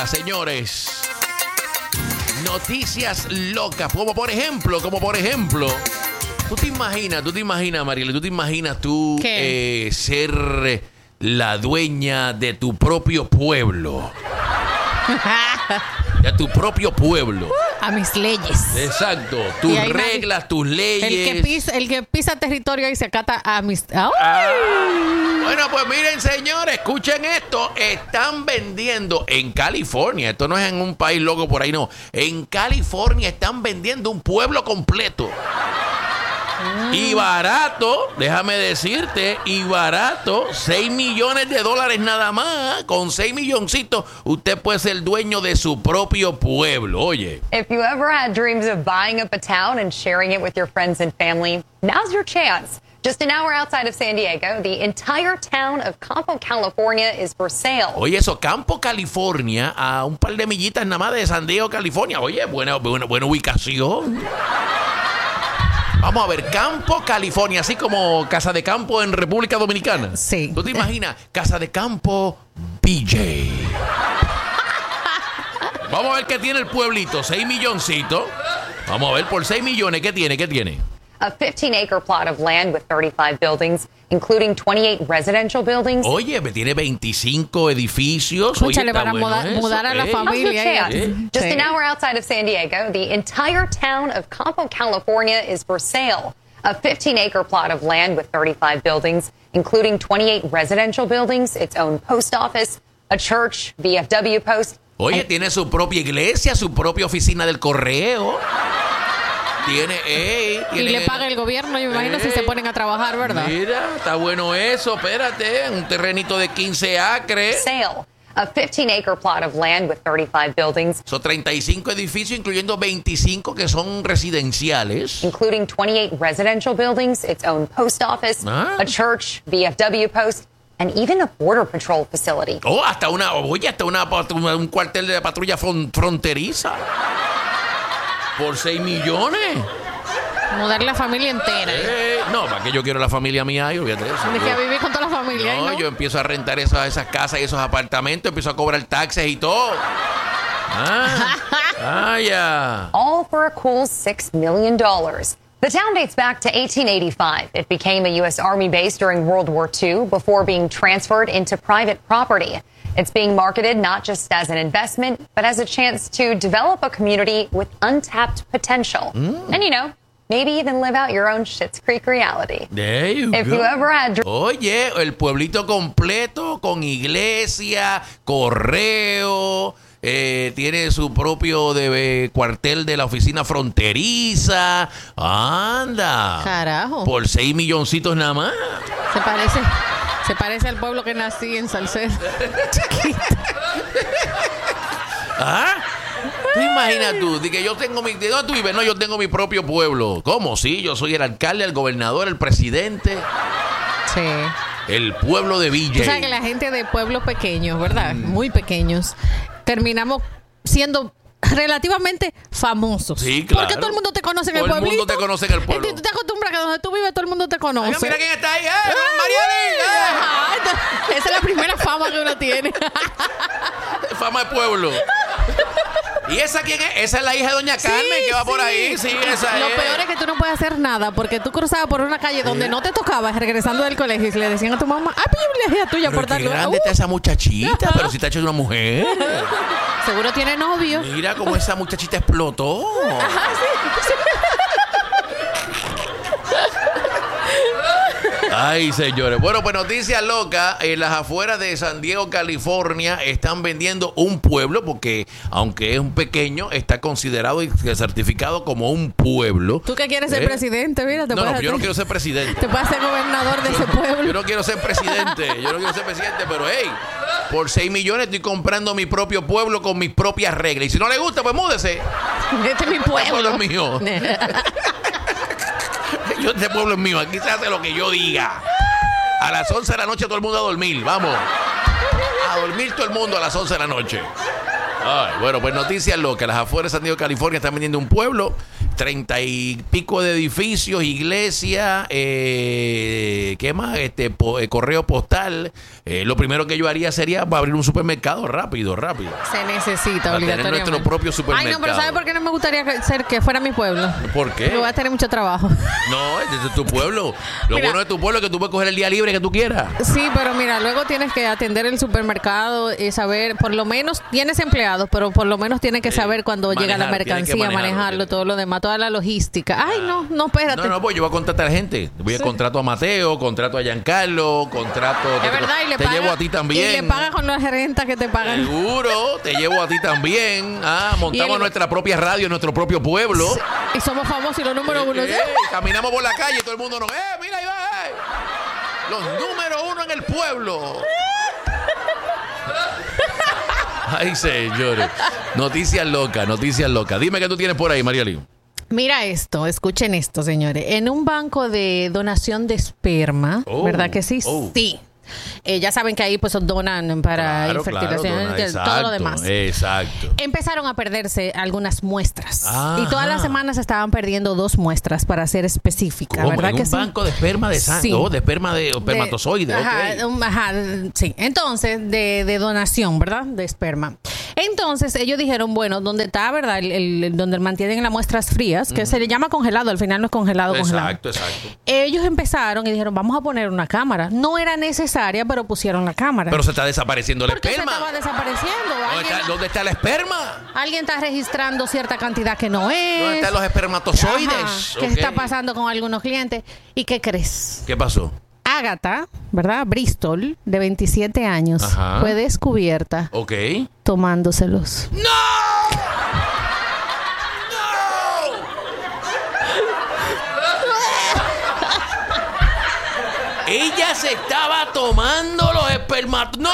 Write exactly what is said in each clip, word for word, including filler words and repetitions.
Señores, noticias locas, como por ejemplo, como por ejemplo, tú te imaginas, tú te imaginas, Mariela, tú te imaginas tú eh, ser la dueña de tu propio pueblo. De tu propio pueblo. A mis leyes. Exacto. Tus reglas, nadie, tus leyes. El que pisa, el que pisa territorio y se acata a mis... ¡Ay! Ah, bueno, pues miren, señores, escuchen esto. Están vendiendo en California. Esto no es en un país loco por ahí, no. En California están vendiendo un pueblo completo. Y barato, déjame decirte, y barato, seis millones de dólares nada más. Con seis milloncitos, usted puede ser dueño de su propio pueblo. Oye. If you ever had dreams of buying up a town and sharing it with your friends and family, now's your chance. Just an hour outside of San Diego, the entire town of Campo, California is for sale. Oye, eso, Campo, California, a un par de millitas nada más de San Diego, California. Oye, buena, buena, buena ubicación. Vamos a ver, Campo, California, así como Casa de Campo en República Dominicana. Sí. ¿Tú te imaginas? Casa de Campo B J. Vamos a ver qué tiene el pueblito. seis milloncitos. Vamos a ver, por seis millones, ¿qué tiene? ¿Qué tiene? A fifteen acre plot of land with thirty-five buildings, including twenty-eight residential buildings. Oye, me tiene veinticinco edificios. Escúchale, para bueno mudar, mudar a la eh. Eh. familia. Just sí. an hour outside of San Diego, the entire town of Campo, California is for sale. A fifteen acre plot of land with thirty-five buildings, including twenty-eight residential buildings, its own post office, a church, V F W post. Oye, and- tiene su propia iglesia, su propia oficina del correo. Tiene, ey, tiene, y le paga el gobierno, yo me imagino, ey, si se ponen a trabajar, ¿verdad? Mira, está bueno eso, espérate, un terrenito de quince acres. Sale. A fifteen acre plot of land with thirty-five buildings. Son treinta y cinco edificios, incluyendo veinticinco que son residenciales. Including twenty-eight residential buildings, its own post office, ah. a church, V F W post, and even a border patrol facility. Oh, hasta una, oye, hasta una, un cuartel de patrulla fronteriza. Por seis millones. Mudar la familia entera. Eh, no, para que yo quiero la familia mía ahí, olvídate de eso. Tienes que vivir con toda la familia. No, ¿no? yo empiezo a rentar esas, esas casas y esos apartamentos, empiezo a cobrar taxes y todo. Ah, ah, yeah. All for a cool six million dollars. The town dates back to eighteen eighty-five. It became a U S Army base during World War Two before being transferred into private property. It's being marketed not just as an investment, but as a chance to develop a community with untapped potential. Mm. And, you know, maybe even live out your own Schitt's Creek reality. There you If go. you ever had... Oye, el pueblito completo con iglesia, correo, eh, tiene su propio de, eh, cuartel de la oficina fronteriza. Anda. Carajo. Por seis milloncitos nada más. Se parece... Se parece al pueblo que nací en Salcedo. Chiquito. ¿Ah? ¿Tú imaginas tú? De que yo tengo mi... ¿De dónde tú vives? No, yo tengo mi propio pueblo. ¿Cómo? Sí, yo soy el alcalde, el gobernador, el presidente. Sí. El pueblo de Villa. Tú sabes que la gente de pueblos pequeños, ¿verdad? Mm. Muy pequeños. Terminamos siendo... relativamente famosos. Sí, claro. Porque todo el mundo te conoce en todo el pueblito. Todo el mundo te conoce en el pueblo. Tú te acostumbras que donde tú vives todo el mundo te conoce. Ay, mira quién está ahí. ¡Eh! ¡Marieli! ¡Eh! Esa es la primera fama que uno tiene. Fama de pueblo. ¿Y esa quién es? Esa es la hija de Doña Carmen, sí, que va sí. por ahí. Sí, esa Lo es. peor es que tú no puedes hacer nada porque tú cruzabas por una calle donde no te tocaba regresando del colegio y le decían a tu mamá, ah, pues yo le tuya pero por darle. Qué grande uh. está esa muchachita, pero si está hecha de una mujer. Seguro tiene novio. Mira cómo esa muchachita explotó. Ajá, sí. sí. Ay, señores. Bueno, pues noticias locas. En las afueras de San Diego, California, están vendiendo un pueblo porque, aunque es un pequeño, está considerado y certificado como un pueblo. ¿Tú qué quieres ser ¿Eh? presidente? Mira, te no, no, hacer... yo no quiero ser presidente. Te puedes ser gobernador de ese pueblo. Yo no quiero ser presidente. Yo no quiero ser presidente, pero hey, por seis millones estoy comprando mi propio pueblo con mis propias reglas. Y si no le gusta, pues múdese. Este es mi pueblo. Este pueblo es mío. Yo, este pueblo es mío, aquí se hace lo que yo diga. A las once de la noche todo el mundo a dormir, vamos. A dormir todo el mundo a las once de la noche. Ay, bueno, pues noticias locas. Las afueras de San Diego, California están vendiendo un pueblo. treinta y pico de edificios, iglesia, eh, ¿qué más? Este po, eh, correo postal. Eh, lo primero que yo haría sería abrir un supermercado rápido, rápido. Se necesita para obligatoriamente. tener nuestro propio supermercado. Ay, no, pero ¿sabe por qué no me gustaría ser que fuera mi pueblo? ¿Por qué? Porque voy a tener mucho trabajo. No, es de tu pueblo. Lo Mira, bueno de tu pueblo es que tú puedes coger el día libre que tú quieras. Sí, pero mira, luego tienes que atender el supermercado y saber, por lo menos, tienes empleados, pero por lo menos tienes que saber cuando manejar, llega la mercancía, manejarlo, manejarlo, todo lo demás, toda la logística. Ay, no, no, espérate. No, no, pues yo voy a contratar gente. Voy a Sí. contrato a Mateo, contrato a Giancarlo, contrato... Es te, verdad, y le te paga, llevo a ti también. Y le pagas con las rentas que te pagan. Seguro, te llevo a ti también. Ah, montamos Y el- nuestra propia radio en nuestro propio pueblo. Y somos famosos y los números uno. Eh, caminamos por la calle y todo el mundo nos... ¡Eh, mira ahí va! Eh! Los número uno en el pueblo. Ay, señores. Noticias locas, noticias locas. Dime qué tú tienes por ahí, Marieli. Mira esto, escuchen esto, señores. En un banco de donación de esperma, Oh, ¿verdad que sí? oh. Sí. Eh, ya saben que ahí pues donan para Claro, infertilización, claro, dona, que- exacto, todo lo demás. Exacto. Empezaron a perderse algunas muestras. Ajá. Y todas las semanas se estaban perdiendo dos muestras, para ser específica, ¿Cómo? ¿verdad En que un sí? banco de esperma de sangre, Sí. oh, de esperma de espermatozoide. Ajá, ok. um, ajá, sí. Entonces, de, de donación, ¿verdad? De esperma. Entonces, ellos dijeron, bueno, donde está, ¿verdad? El, el- donde mantienen las muestras frías, que se le llama congelado, al final no es congelado, congelado. Exacto, exacto. Ellos empezaron y dijeron, vamos a poner una cámara. No era necesaria, pero pusieron la cámara. Pero se está desapareciendo el Porque se esperma. estaba desapareciendo. ¿Dónde Alguien, está, ¿Dónde está el esperma? alguien está registrando cierta cantidad que no es. ¿Dónde están los espermatozoides? Ajá. ¿Qué Ok. está pasando con algunos clientes? ¿Y qué crees? ¿Qué pasó? Agatha, ¿verdad? Bristol, de veintisiete años, Ajá. fue descubierta Ok. tomándoselos. ¡No! Ella se estaba tomando los espermatos. ¡No!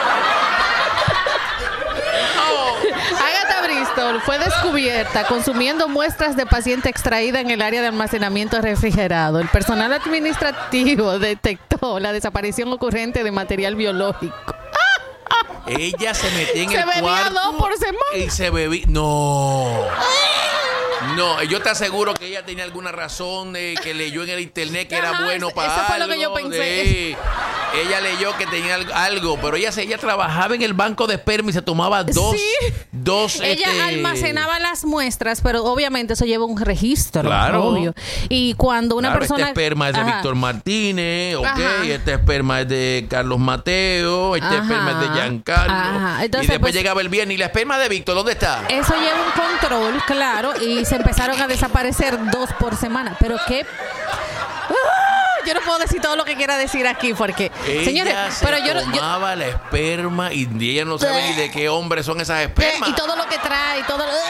Agatha Bristol fue descubierta consumiendo muestras de paciente extraída en el área de almacenamiento refrigerado. El personal administrativo detectó la desaparición ocurrente de material biológico. Ella se metía en Se el bebía cuarto dos por semana. y se bebía. No. No, yo te aseguro que ella tenía alguna razón de que leyó en el internet que era Ajá, bueno eso- para eso fue algo. lo que yo pensé. de- ella leyó que tenía al- algo, pero ella se- ella trabajaba en el banco de esperma y se tomaba dos, Sí. dos. Ella este, almacenaba las muestras, pero obviamente eso lleva un registro, Claro. obvio. Y cuando una claro, persona... este esperma es de Ajá. Víctor Martínez, ok, Ajá. este esperma es de Carlos Mateo, este Ajá. esperma es de Giancarlo. Ajá. Y Entonces, después pues, llegaba el viernes y la esperma de Víctor, ¿dónde está? Eso lleva un control, claro, y se empezaron a desaparecer dos por semana. Pero qué... ¡Ah! Yo no puedo decir todo lo que quiera decir aquí porque... Ella Señores, se pero yo, no- yo- tomaba la esperma y ella no sabe ni de qué hombre son esas espermas. y todo lo que trae, y todo lo...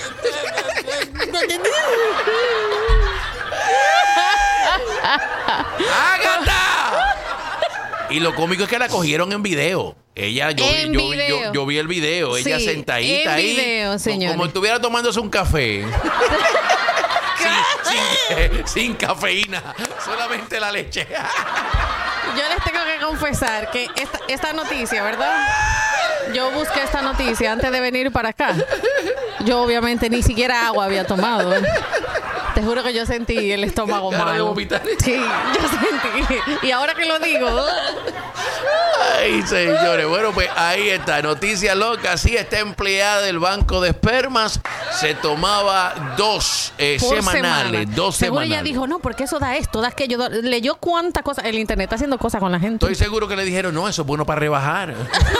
¡Ágata! Y lo cómico es que la cogieron en video. Ella, yo, En vi- yo, video. yo, yo vi el video, ella Sí, sentadita en ahí. video, co- señores. Como estuviera tomándose un café. sin, sin, eh, sin cafeína, solamente la leche. Yo les tengo que confesar que esta, esta noticia, ¿verdad? Yo busqué esta noticia antes de venir para acá. Yo obviamente ni siquiera agua había tomado. Te juro que yo sentí el estómago Ganas de malo. vomitar. Sí, yo sentí. Y ahora que lo digo, Ay, señores. Bueno, pues ahí está. Noticia loca. Sí, esta empleada del banco de espermas se tomaba dos eh, por semanales. semana. Dos Seguro semanales. ella dijo, no, porque eso da esto, da aquello. da- Leyó cuántas cosas. El internet está haciendo cosas con la gente. Estoy seguro que le dijeron, no, eso es bueno para rebajar.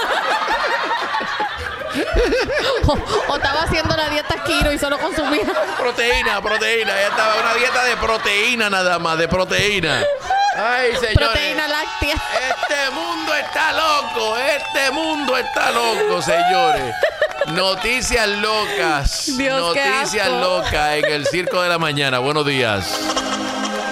O, o estaba haciendo la dieta keto y solo consumía. Proteína, proteína. Ella estaba en una dieta de proteína nada más, de proteína. Ay, señores. Proteína láctea. Este mundo está loco. Este mundo está loco, señores. Noticias locas. Dios, qué Noticias asco. locas en el Circo de la Mañana. Buenos días.